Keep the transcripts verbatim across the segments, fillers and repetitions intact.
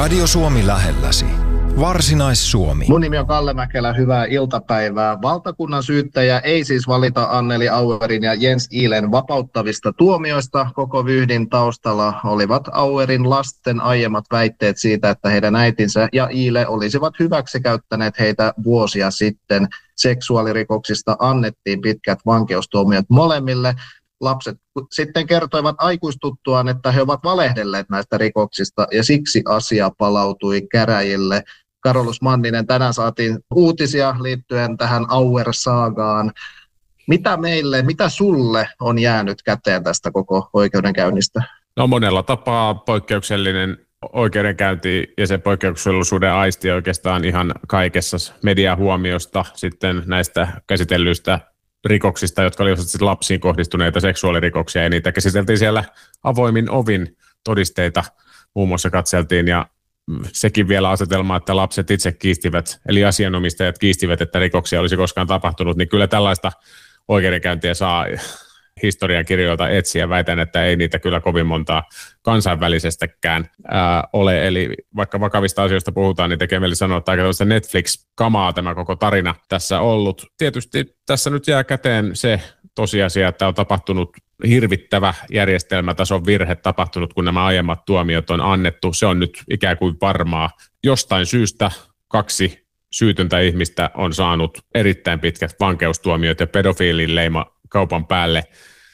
Radio Suomi lähelläsi. Varsinais-Suomi. Mun nimi on Kalle Mäkelä, hyvää iltapäivää. Valtakunnan syyttäjä ei siis valita Anneli Auerin ja Jens Ihlen vapauttavista tuomioista. Koko vyyhdin taustalla olivat Auerin lasten aiemmat väitteet siitä, että heidän äitinsä ja Ihle olisivat hyväksikäyttäneet heitä vuosia sitten. Seksuaalirikoksista annettiin pitkät vankeustuomiot molemmille. Lapset sitten kertoivat aikuistuttuaan, että he ovat valehdelleet näistä rikoksista ja siksi asia palautui käräjille. Carolus Manninen, tänään saatiin uutisia liittyen tähän Auer-saagaan. Mitä meille, mitä sulle on jäänyt käteen tästä koko oikeudenkäynnistä? No monella tapaa poikkeuksellinen oikeudenkäynti ja se poikkeuksellisuuden aisti oikeastaan ihan kaikessa mediahuomiosta sitten näistä käsitellyistä rikoksista, jotka olivat siis lapsiin kohdistuneita seksuaalirikoksia, ja niitä käsiteltiin siellä avoimin ovin, todisteita muun muassa katseltiin, ja sekin vielä asetelma, että lapset itse kiistivät, eli asianomistajat kiistivät, että rikoksia olisi koskaan tapahtunut, niin kyllä tällaista oikeudenkäyntiä saa historiankirjoilta etsiä. Väitän, että ei niitä kyllä kovin montaa kansainvälisestäkään ää, ole. Eli vaikka vakavista asioista puhutaan, niin tekee mieli sanoa, että aika tällaista Netflix-kamaa tämä koko tarina tässä ollut. Tietysti tässä nyt jää käteen se tosiasia, että on tapahtunut hirvittävä järjestelmätason virhe tapahtunut, kun nämä aiemmat tuomiot on annettu. Se on nyt ikään kuin varmaa. Jostain syystä kaksi syytöntä ihmistä on saanut erittäin pitkät vankeustuomiot ja pedofiilin leima kaupan päälle,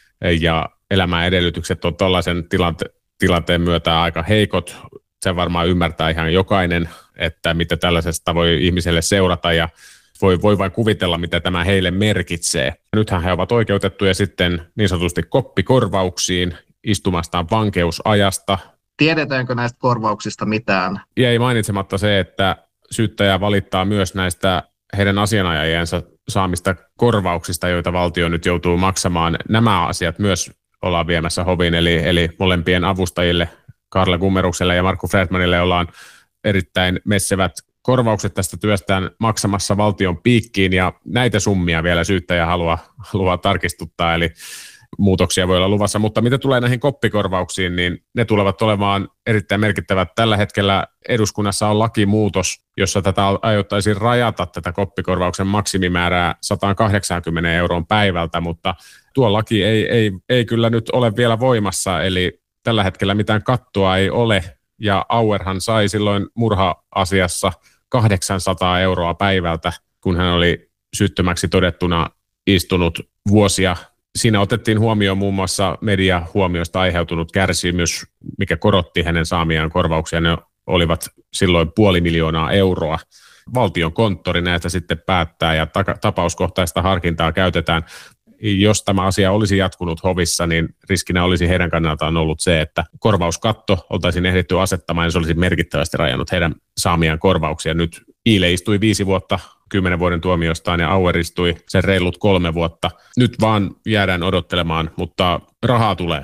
ja elämän edellytykset on tällaisen tilante- tilanteen myötä aika heikot. Se varmaan ymmärtää ihan jokainen, että mitä tällaisesta voi ihmiselle seurata, ja voi, voi vain kuvitella, mitä tämä heille merkitsee. Nythän he ovat oikeutettuja sitten niin sanotusti koppikorvauksiin istumastaan vankeusajasta. Tiedetäänkö näistä korvauksista mitään? Jäi mainitsematta se, että syyttäjä valittaa myös näistä heidän asianajajiensa saamista korvauksista, joita valtio nyt joutuu maksamaan. Nämä asiat myös ollaan viemässä hoviin, eli, eli molempien avustajille, Karle Gummerukselle ja Markku Fredmanille, ollaan erittäin messevät korvaukset tästä työstään maksamassa valtion piikkiin, ja näitä summia vielä syyttäjä haluaa, haluaa tarkistuttaa, eli muutoksia voi olla luvassa. Mutta mitä tulee näihin koppikorvauksiin, niin ne tulevat olemaan erittäin merkittävät. Tällä hetkellä eduskunnassa on lakimuutos, jossa tätä aiottaisiin rajata tätä koppikorvauksen maksimimäärää sata kahdeksankymmentä euroon päivältä, mutta tuo laki ei, ei, ei kyllä nyt ole vielä voimassa, eli tällä hetkellä mitään kattoa ei ole, ja Auerhan sai silloin murha-asiassa kahdeksansataa euroa päivältä, kun hän oli syyttömäksi todettuna istunut vuosia. Siinä otettiin huomioon muun muassa mediahuomiosta aiheutunut kärsimys, mikä korotti hänen saamiaan korvauksia. Ne olivat silloin puoli miljoonaa euroa. Valtion konttori näistä sitten päättää ja ta- tapauskohtaista harkintaa käytetään. Jos tämä asia olisi jatkunut hovissa, niin riskinä olisi heidän kannaltaan ollut se, että korvauskatto oltaisiin ehditty asettamaan, ja se olisi merkittävästi rajannut heidän saamiaan korvauksia. Nyt Ihle istui viisi vuotta kymmenen vuoden tuomiostaan ja Auer istui sen reilut kolme vuotta. Nyt vaan jäädään odottelemaan, mutta rahaa tulee.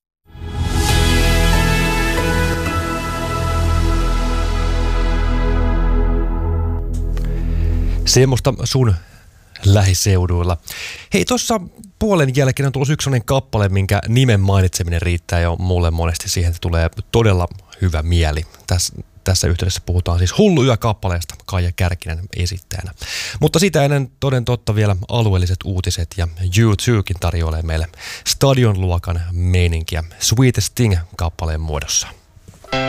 Semmoista sun lähiseuduilla. Hei, tuossa puolen jälkeen on tullut yksi sellainen kappale, minkä nimen mainitseminen riittää jo mulle monesti siihen, että tulee todella hyvä mieli. Tässä, tässä yhteydessä puhutaan siis Hullu yö -kappaleesta, Kaija Kärkinen esittäjänä. Mutta sitä ennen toden totta vielä alueelliset uutiset, ja U twokin tarjoilee meille stadion luokan meininkiä Sweetest Thing -kappaleen muodossa.